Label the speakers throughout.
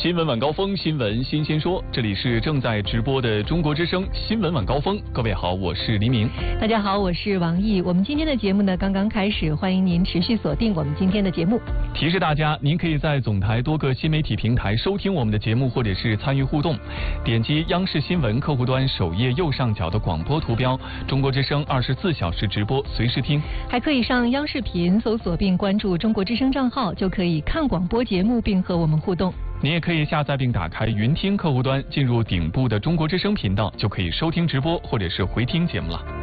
Speaker 1: 新闻晚高峰，新闻新鲜说，这里是正在直播的中国之声新闻晚高峰。各位好，我是黎明。
Speaker 2: 大家好，我是王毅。我们今天的节目呢刚刚开始，欢迎您持续锁定我们今天的节目。
Speaker 1: 提示大家，您可以在总台多个新媒体平台收听我们的节目，或者是参与互动。点击央视新闻客户端首页右上角的广播图标，中国之声24小时直播，随时听。
Speaker 2: 还可以上央视频搜索并关注中国之声账号，就可以看广播节目并和我们互动。
Speaker 1: 您也可以下载并打开云听客户端，进入顶部的中国之声频道，就可以收听直播或者是回听节目了。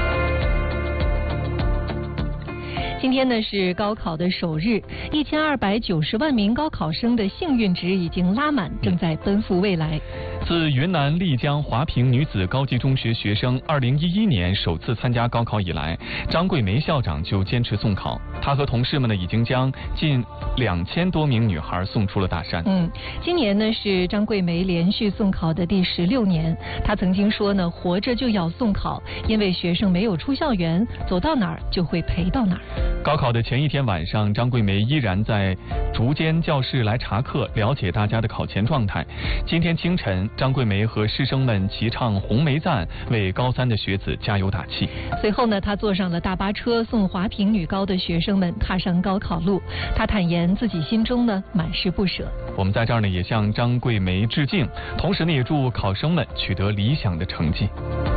Speaker 2: 今天呢是高考的首日，1290万名高考生的幸运值已经拉满，正在奔赴未来。
Speaker 1: 自云南丽江华坪女子高级中学学生2011年首次参加高考以来，张桂梅校长就坚持送考。她和同事们呢，已经将近2000多名女孩送出了大山。
Speaker 2: 今年呢是张桂梅连续送考的第16年。她曾经说呢，活着就要送考，因为学生没有出校园，走到哪儿就会陪到哪儿。
Speaker 1: 高考的前一天晚上，张桂梅依然在竹间教室来查课，了解大家的考前状态。今天清晨，张桂梅和师生们齐唱《红梅赞》，为高3的学子加油打气。
Speaker 2: 随后呢，她坐上了大巴车，送华坪女高的学生们踏上高考路。她坦言自己心中呢满是不舍。
Speaker 1: 我们在这儿呢也向张桂梅致敬，同时呢也祝考生们取得理想的成绩。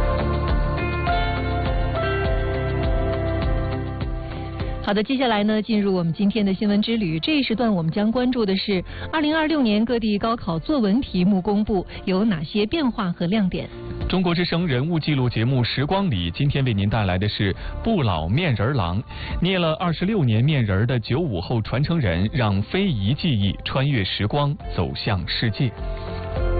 Speaker 2: 好的，接下来呢，进入我们今天的新闻之旅。这一时段我们将关注的是2026年各地高考作文题目公布有哪些变化和亮点。
Speaker 1: 中国之声人物记录节目《时光里》今天为您带来的是不老面人郎，捏了26年面人的95后传承人，让非遗技艺穿越时光，走向世界。